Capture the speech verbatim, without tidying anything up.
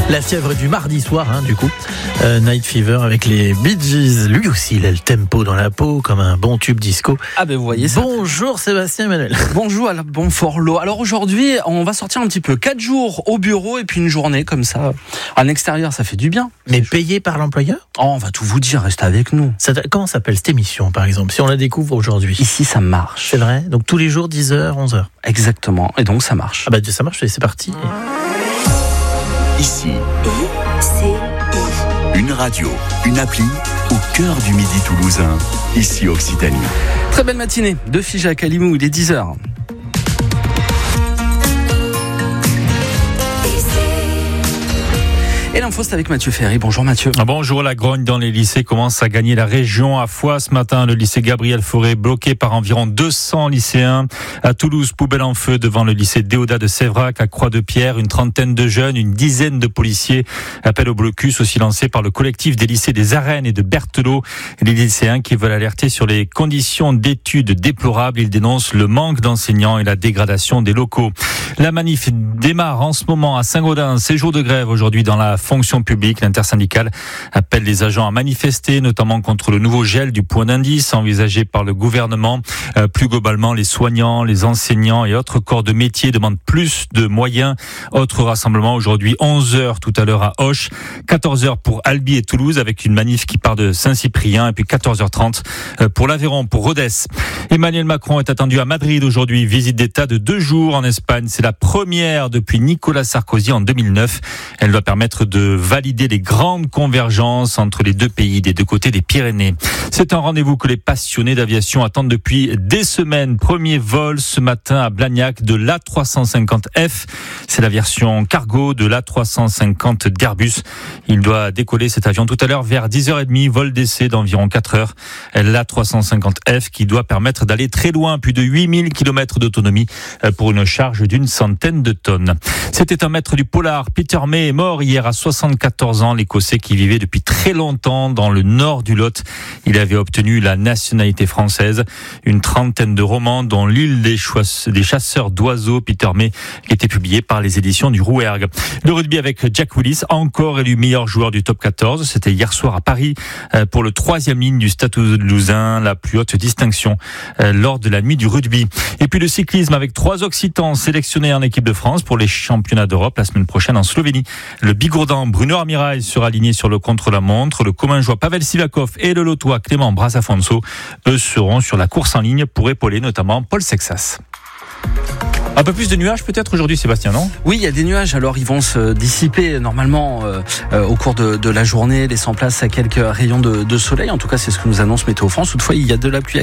La fièvre du mardi soir, hein, du coup. Euh, Night Fever avec les Bee Gees. Lui aussi, il a le tempo dans la peau, comme un bon tube disco. Ah ben vous voyez ça. Bonjour Sébastien Emmanuel. Bonjour à la Bonforlo. Alors aujourd'hui, on va sortir un petit peu. Quatre jours au bureau et puis une journée comme ça. En extérieur, ça fait du bien. Mais payé par l'employeur ? Oh, on va tout vous dire, restez avec nous. Ça, comment s'appelle cette émission, par exemple, si on la découvre aujourd'hui ? Ici, ça marche. C'est vrai ? Donc tous les jours, dix heures, onze heures. Exactement. Et donc ça marche. Ah bah ça marche, c'est parti. Ici, I C I. Une radio, une appli au cœur du Midi toulousain. Ici Occitanie. Très belle matinée de Figeac à Limoux, il est dix heures. Et l'info, c'est avec Mathieu Ferry. Bonjour Mathieu. Bonjour, la grogne dans les lycées commence à gagner la région. À Foix, ce matin, le lycée Gabriel Fauré bloqué par environ deux cents lycéens. À Toulouse, poubelle en feu devant le lycée Déodat de Sévrac. À Croix-de-Pierre, une trentaine de jeunes, une dizaine de policiers. Appel au blocus aussi lancé par le collectif des lycées des Arènes et de Berthelot. Les lycéens qui veulent alerter sur les conditions d'études déplorables. Ils dénoncent le manque d'enseignants et la dégradation des locaux. La manif démarre en ce moment à Saint-Gaudens. C'est jour de grève aujourd'hui dans la fonction publique. L'intersyndicale appelle les agents à manifester, notamment contre le nouveau gel du point d'indice envisagé par le gouvernement. Euh, plus globalement, les soignants, les enseignants et autres corps de métier demandent plus de moyens. Autre rassemblement aujourd'hui, onze heures tout à l'heure à Auch, quatorze heures pour Albi et Toulouse avec une manif qui part de Saint-Cyprien et puis quatorze heures trente pour l'Aveyron, pour Rodez. Emmanuel Macron est attendu à Madrid aujourd'hui, visite d'État de deux jours en Espagne. C'est la première depuis Nicolas Sarkozy en deux mille neuf. Elle doit permettre de valider les grandes convergences entre les deux pays des deux côtés des Pyrénées. C'est un rendez-vous que les passionnés d'aviation attendent depuis des semaines. Premier vol ce matin à Blagnac de l'A trois cent cinquante F. C'est la version cargo de l'A trois cent cinquante d'Airbus. Il doit décoller cet avion tout à l'heure vers dix heures trente, vol d'essai d'environ quatre heures. L'A trois cent cinquante F qui doit permettre d'aller très loin, plus de huit mille kilomètres d'autonomie pour une charge d'une centaine de tonnes. C'était un maître du polar. Peter May est mort hier à soixante-quatorze ans, l'Écossais qui vivait depuis très longtemps dans le nord du Lot. Il avait obtenu la nationalité française. Une trentaine de romans, dont L'île des, choisse, des chasseurs d'oiseaux, Peter May, qui était publié par les éditions du Rouergue. Le rugby avec Jack Willis, encore élu meilleur joueur du top quatorze. C'était hier soir à Paris pour le troisième ligne du Stade toulousain, la plus haute distinction lors de la nuit du rugby. Et puis le cyclisme avec trois Occitans sélectionnés en équipe de France pour les championnats d'Europe la semaine prochaine en Slovénie. Le Bigourdan Bruno Armirail sera aligné sur le contre-la-montre. Le Commingeois Pavel Sivakov et le Lotois Clément Brasafonso, eux, seront sur la course en ligne pour épauler notamment Paul Sexas. Un peu plus de nuages peut-être aujourd'hui, Sébastien, non ? Oui, il y a des nuages, alors ils vont se dissiper normalement euh, euh, au cours de, de la journée, laissant place à quelques rayons de, de soleil. En tout cas, c'est ce que nous annonce Météo France. Toutefois, il y a de la pluie